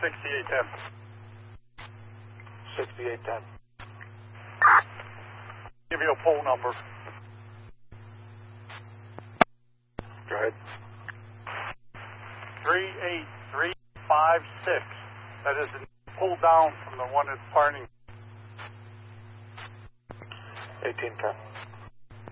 6810. 6810. Give you a poll number. Go ahead. 38356. That is pulled down from the one that's parting. 1810.